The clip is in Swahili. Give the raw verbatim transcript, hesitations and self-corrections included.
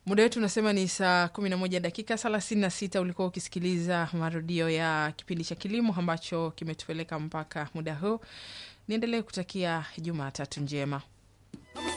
Muda wetu unasema ni saa kumi na moja dakika thelathini na sita. Ulikuwa ukisikiliza marudio ya kipindi cha kilimo ambacho kimetupeleka mpaka muda huu. Niendelee kutakia Jumatatu njema.